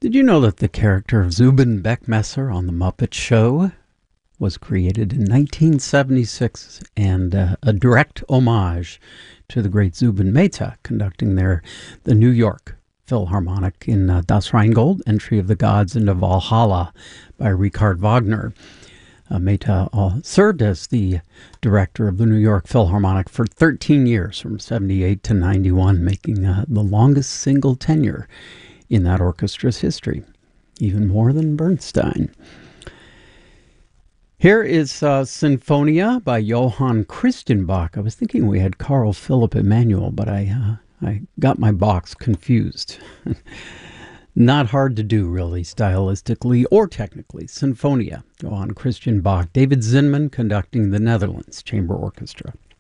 Did you know that the character of Zubin Beckmesser on The Muppet Show was created in 1976 and a direct homage to the great Zubin Mehta conducting the New York Philharmonic in Das Rheingold, Entry of the Gods into Valhalla by Richard Wagner. Mehta served as the director of the New York Philharmonic for 13 years, from 78 to 91, making the longest single tenure in that orchestra's history, even more than Bernstein. Here is Sinfonia by Johann Christian Bach. I was thinking we had Carl Philipp Emanuel, but I got my Bachs confused. Not hard to do, really, stylistically or technically. Sinfonia, Johann Christian Bach. David Zinman conducting the Netherlands Chamber Orchestra.